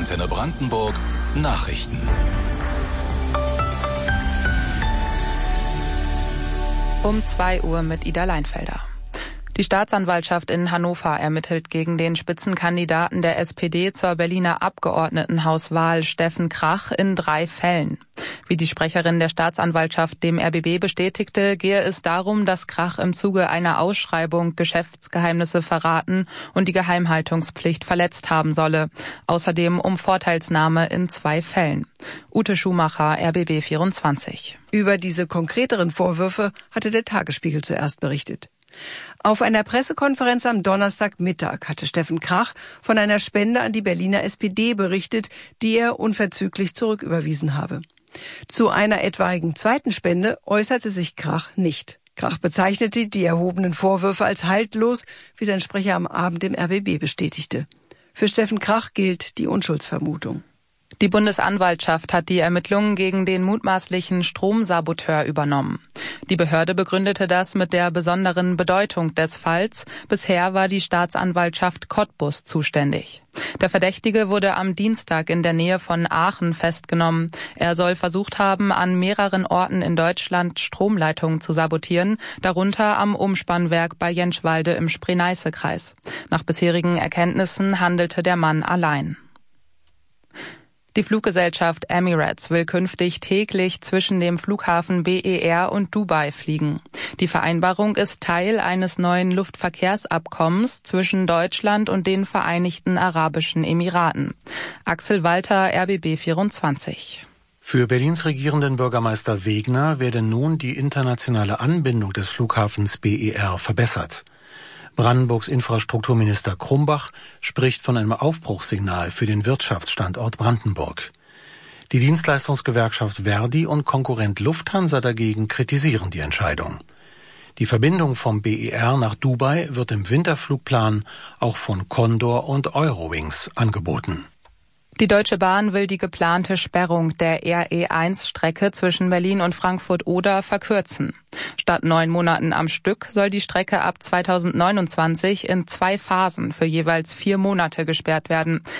Antenne Brandenburg Nachrichten. Um 2 Uhr mit Ida Leinfelder. Die Staatsanwaltschaft in Hannover ermittelt gegen den Spitzenkandidaten der SPD zur Berliner Abgeordnetenhauswahl Steffen Krach in 3 Fällen. Wie die Sprecherin der Staatsanwaltschaft dem RBB bestätigte, gehe es darum, dass Krach im Zuge einer Ausschreibung Geschäftsgeheimnisse verraten und die Geheimhaltungspflicht verletzt haben solle. Außerdem um Vorteilsnahme in 2 Fällen. Ute Schumacher, RBB 24. Über diese konkreteren Vorwürfe hatte der Tagesspiegel zuerst berichtet. Auf einer Pressekonferenz am Donnerstagmittag hatte Steffen Krach von einer Spende an die Berliner SPD berichtet, die er unverzüglich zurücküberwiesen habe. Zu einer etwaigen zweiten Spende äußerte sich Krach nicht. Krach bezeichnete die erhobenen Vorwürfe als haltlos, wie sein Sprecher am Abend im RBB bestätigte. Für Steffen Krach gilt die Unschuldsvermutung. Die Bundesanwaltschaft hat die Ermittlungen gegen den mutmaßlichen Stromsaboteur übernommen. Die Behörde begründete das mit der besonderen Bedeutung des Falls. Bisher war die Staatsanwaltschaft Cottbus zuständig. Der Verdächtige wurde am Dienstag in der Nähe von Aachen festgenommen. Er soll versucht haben, an mehreren Orten in Deutschland Stromleitungen zu sabotieren, darunter am Umspannwerk bei Jenschwalde im Spree-Neiße-Kreis. Nach bisherigen Erkenntnissen handelte der Mann allein. Die Fluggesellschaft Emirates will künftig täglich zwischen dem Flughafen BER und Dubai fliegen. Die Vereinbarung ist Teil eines neuen Luftverkehrsabkommens zwischen Deutschland und den Vereinigten Arabischen Emiraten. Axel Walter, RBB 24. Für Berlins regierenden Bürgermeister Wegner werde nun die internationale Anbindung des Flughafens BER verbessert. Brandenburgs Infrastrukturminister Krumbach spricht von einem Aufbruchssignal für den Wirtschaftsstandort Brandenburg. Die Dienstleistungsgewerkschaft Verdi und Konkurrent Lufthansa dagegen kritisieren die Entscheidung. Die Verbindung vom BER nach Dubai wird im Winterflugplan auch von Condor und Eurowings angeboten. Die Deutsche Bahn will die geplante Sperrung der RE1-Strecke zwischen Berlin und Frankfurt-Oder verkürzen. Statt 9 Monaten am Stück soll die Strecke ab 2029 in 2 Phasen für jeweils 4 Monate gesperrt werden.